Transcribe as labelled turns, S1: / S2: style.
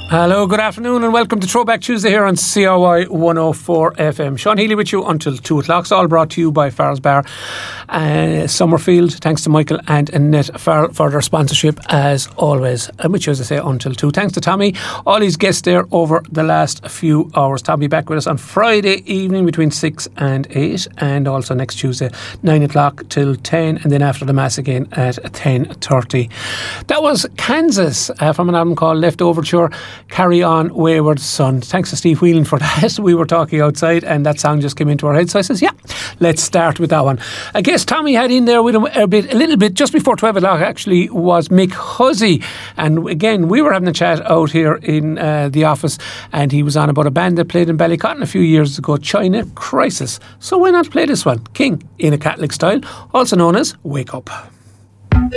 S1: Hello, good afternoon and welcome to Throwback Tuesday here on CRY 104 FM. Sean Healy with you until 2 o'clock. It's all brought to you by Farrell's Bar, Summerfield. Thanks to Michael and Annette Farrell for their sponsorship as always. And which, as I say, until 2. Thanks to Tommy, all his guests there over the last few hours. Tommy back with us on Friday evening between 6 and 8, and also next Tuesday 9 o'clock till 10, and then after the Mass again at 10:30. That was Kansas from an album called Left Overture. Carry On Wayward Son. Thanks to Steve Whelan for that. We were talking outside and that song just came into our head, so I says, yeah, let's start with that one. I guess Tommy had in there with him a little bit just before 12 o'clock actually was Mick Hussey, and again we were having a chat out here in the office, and he was on about a band that played in Ballycotton a few years ago, China Crisis. So why not play this one, King in a Catholic style, also known as Wake Up.